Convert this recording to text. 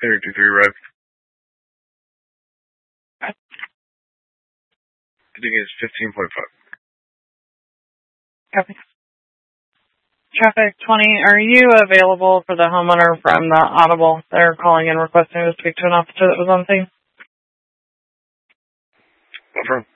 323 right. I think it's 15.5. Copy. Traffic 20, are you available for the homeowner from the Audible? They're calling in requesting to speak to an officer that was on scene. What from?